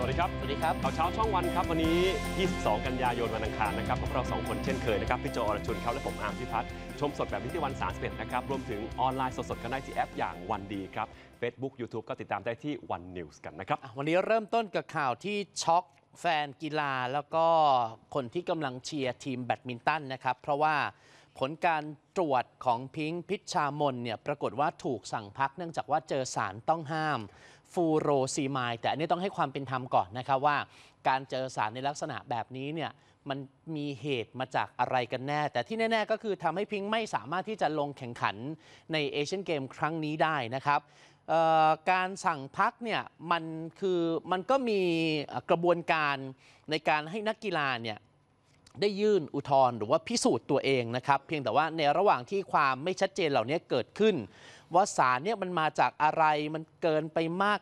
วัสดีครับข่าวเช้าช่องวันครับวันนี้ 22 กันยายนวันอังคารนะครับพวกเรา2 คนเช่นเคยนะครับพี่โจอรชุนครับและผมอาร์มพิพัฒน์ชมสดแบบนี้ที่วัน31นะครับรวมถึงออนไลน์สดๆกันได้ที่แอปอย่างวันดีครับ Facebook YouTube ก็ติดตามได้ที่วันนิวส์กันนะครับวันนี้เริ่มต้นกับข่าวที่ช็อกแฟนกีฬาแล้วก็คนที่กำลังเชียร์ทีมแบดมินตันนะครับเพราะว่าผลการตรวจของพิงค์พิชชามนเนี่ยปรากฏว่าถูกสั่งพักเนื่องจากว่าเจอสารต้องห้ามฟูโรซีมายแต่อันนี้ต้องให้ความเป็นธรรมก่อนนะครับว่าการเจอสารในลักษณะแบบนี้เนี่ยมันมีเหตุมาจากอะไรกันแน่แต่ที่แน่ๆก็คือทำให้พิงค์ไม่สามารถที่จะลงแข่งขันในเอเชียนเกมครั้งนี้ได้นะครับการสั่งพักเนี่ยมันก็มีกระบวนการในการให้นักกีฬาเนี่ยได้ยื่นอุทธรณ์หรือว่าพิสูจน์ตัวเองนะครับเพียงแต่ว่าในระหว่างที่ความไม่ชัดเจนเหล่านี้เกิดขึ้นว่าสารเนี่ยมันมาจากอะไรมันเกินไปมาก